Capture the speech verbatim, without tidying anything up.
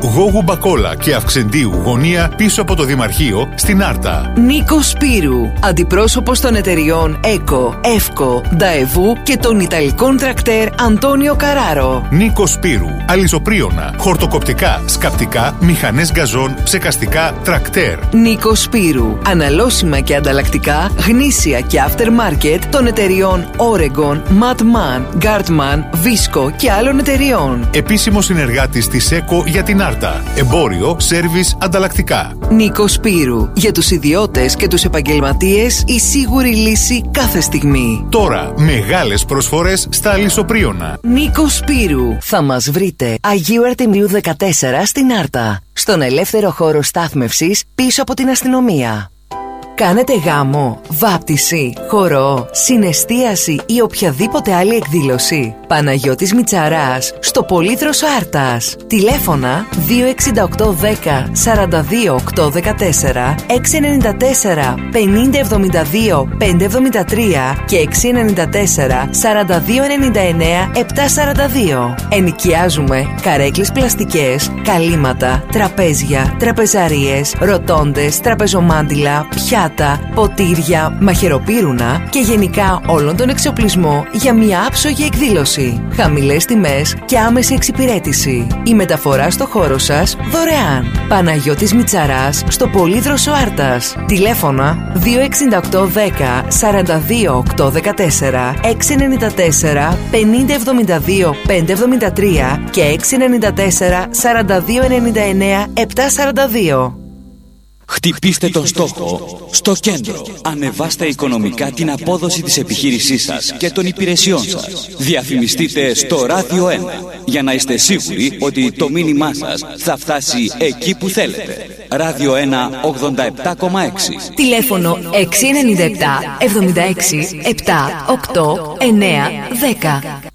Γόγου Μπακόλα και Αυξεντίου γωνία πίσω από το Δημαρχείο στην Άρτα. Νίκος Σπύρου, αντιπρόσωπος των εταιριών ΕΚΟ, ΕΦΚΟ, Νταεβού και των Ιταλικών τρακτέρ Αντώνιο Καράρο. Νίκος Σπύρου, αλυσοπρίωνα, χορτοκοπτικά, σκαπτικά, μηχανές γκαζόν, ψεκαστικά, τρακτέρ. Νίκος Σπύρου, αναλώσιμα και ανταλλακτικά, γνήσια και aftermarket των εταιριών Oregon, Matman, Guardman, Visco και άλλων εταιριών. Επίσημο συνεργάτης της ΕΚΟ για την Άρτα. Εμπόριο, σέρβις, ανταλλακτικά. Νίκος Σπύρου, για τους ιδιώτες και τους επαγγελματίες η σίγουρη λύση κάθε στιγμή. Τώρα μεγάλες προσφορές στα αλυσοπρίωνα. Νίκος Σπύρου. Θα μας βρείτε Αγίου Αρτεμίου δεκατέσσερα στην Άρτα, στον ελεύθερο χώρο στάθμευσης πίσω από την αστυνομία. Κάνετε γάμο, βάπτιση, χορό, συναισθίαση ή οποιαδήποτε άλλη εκδήλωση? Παναγιώτης Μητσαράς, στο Πολύδροσο Άρτας. Τηλέφωνα δύο εξήντα οκτώ δέκα σαράντα δύο οκτακόσια δεκατέσσερα, έξι εννιά τέσσερα πενήντα εβδομήντα δύο πεντακόσια εβδομήντα τρία και έξι εννιά τέσσερα σαράντα δύο ενενήντα εννέα επτακόσια σαράντα δύο. Ενοικιάζουμε καρέκλες πλαστικές, καλύματα, τραπέζια, τραπεζαρίες, ροτόντες, τραπεζομάντιλα, πιάτα, ποτήρια, μαχαιροπύρουνα και γενικά όλον τον εξοπλισμό για μια άψογη εκδήλωση. Χαμηλές τιμές και άμεση εξυπηρέτηση. Η μεταφορά στο χώρο σας δωρεάν. Παναγιώτης Μητσαράς, στο Πολύδροσο Άρτας. Τηλέφωνα δύο εξήντα οκτώ δέκα σαράντα δύο οκτακόσια δεκατέσσερα, έξι εννιά τέσσερα πενήντα εβδομήντα δύο πεντακόσια εβδομήντα τρία και έξι εννιά τέσσερα σαράντα δύο ενενήντα εννέα επτακόσια σαράντα δύο. Χτυπήστε τον στόχο στο κέντρο. Ανεβάστε οικονομικά την απόδοση της επιχείρησής σας και των υπηρεσιών σας. Διαφημιστείτε στο Ράδιο ένα για να είστε σίγουροι ότι το μήνυμά σας θα φτάσει εκεί που θέλετε. Ράδιο ένα ογδόντα επτά κόμμα έξι. Τηλέφωνο έξι εννιά επτά εβδομήντα έξι επτά οκτώ εννέα δέκα.